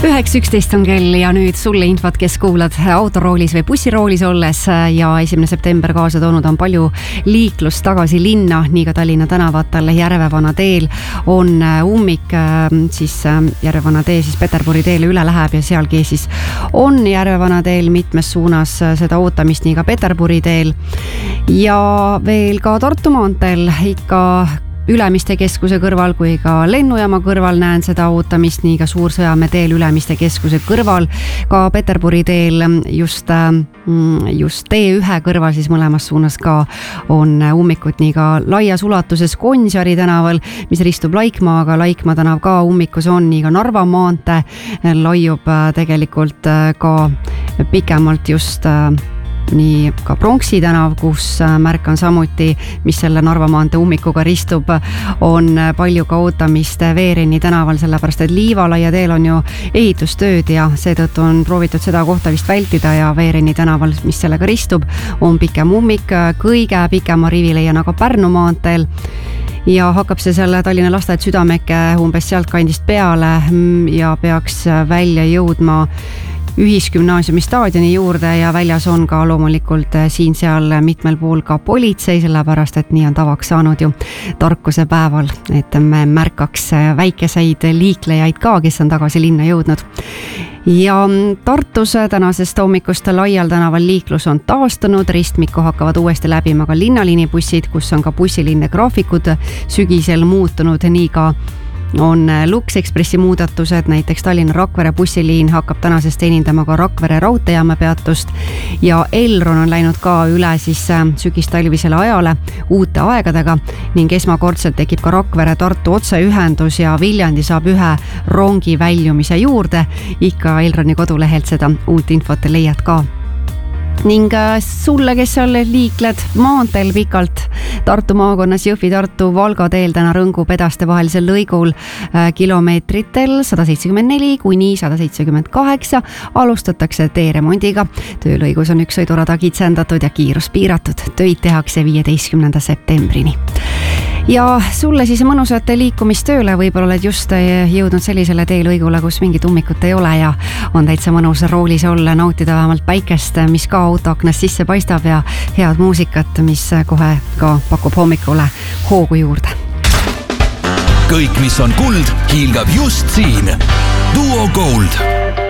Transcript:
9.11 on kell ja nüüd sulle infot, kes kuulad autoroolis või bussiroolis olles ja 1. september kaasa toonud on palju liiklust tagasi linna, nii ka Tallinna tänavatel. Järvevana teel on ummik, siis Järvevana tee siis Peterburi teele üle läheb ja sealgi siis on Järvevana teel mitmes suunas seda ootamist, nii ka Peterburi teel ja veel ka Tartu maanteel ikka Ülemiste keskuse kõrval kui ka lennujaama kõrval näen seda ootamist, nii ka Suur-Sõjamäe teel Ülemiste keskuse kõrval, ka Peterburi teel just T1 kõrval siis mõlemas suunas ka on ummikut, nii ka laias ulatuses Gonsiori tänaval, mis ristub Laikmaaga, Laikmaa tänav ka ummikus on, nii ka Narva maantee laiub tegelikult ka pikemalt just nii ka Pronksi tänav, kus märkan samuti, mis selle Narva maantee ummikuga ristub, on palju ka ootamist Veereni tänaval, sellepärast et Liivalaia teel on ju ehitustööd ja seetõttu on proovitud seda kohta vist vältida ja Veereni tänaval, mis sellega ristub, on pikem ummik, kõige pikema rivi leian aga Pärnu maanteel ja hakkab see selle Tallinna lasteaed Südameke umbes sealt kandist peale ja peaks välja jõudma Ühisgümnaasiumi staadioni juurde ja väljas on ka loomulikult siin-seal mitmel pool ka politsei, sellepärast et nii on tavaks saanud ju tarkuse päeval, et me märkaks väikeseid liiklejaid ka, kes on tagasi linna jõudnud. Ja Tartus tänasest hommikust Laial tänaval liiklus on taastunud, ristmikku hakkavad uuesti läbima ka linnaliinibussid, kus on ka bussilinne graafikud sügisel muutunud, nii ka on Lux Expressi muudatused, näiteks Tallinna Rakvere bussiliin hakkab tänasest teenindama ka Rakvere raudteejaama peatust ja Elron on läinud ka üle siis sügistalvisele ajale uute aegadega ning esmakordselt tekib ka Rakvere-Tartu otseühendus ja Viljandi saab ühe rongi väljumise juurde. Ikka Elroni kodulehelt seda uut infot leiad ka. Ning sulle, kes seal liikled maanteel pikalt Tartu maakonnas Jõhvi-Tartu Valga teel täna Rõngu pedaste vahelisel lõigul kilomeetritel 174 kuni 178 alustatakse teeremondiga. Töölõigus on üks sõidurada kitsendatud ja kiirus piiratud. Töid tehakse 15. septembrini. Ja sulle siis mõnusat liikumist tööle, võib-olla oled just jõudnud sellisele teelõigule, kus mingit ummikut ei ole ja on täitsa mõnus roolis olla, nautida vähemalt päikest, mis ka autoaknast sisse paistab ja head muusikat, mis kohe ka pakub hommikule hoogu juurde. Kõik, mis on kuld, hiilgab just siin. Duo Gold.